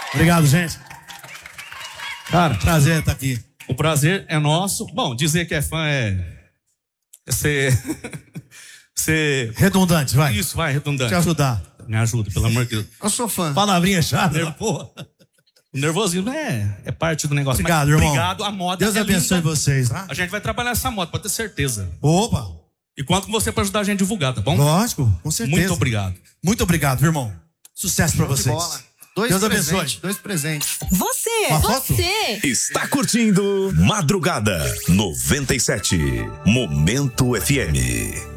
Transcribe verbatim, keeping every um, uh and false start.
Obrigado, gente. Cara, prazer estar aqui. O prazer é nosso. Bom, dizer que é fã é... é ser... ser... Redundante, vai. Isso, vai, redundante. Te ajudar. Me ajuda, pelo amor de Deus. Eu sou fã. Palavrinha chata, Nerv... porra. O nervosismo é, é parte do negócio. Obrigado, Mas, irmão. Obrigado, a moda Deus é abençoe linda. vocês, tá? A gente vai trabalhar essa moda, pode ter certeza. Opa. E conto com você para ajudar a gente a divulgar, tá bom? Lógico, com certeza. Muito obrigado. Muito obrigado, irmão. Sucesso pra vocês. Bola. Dois Deus presentes, abençoe. Dois presentes. Você, Uma foto? você. Está curtindo Madrugada noventa e sete. Momento F M.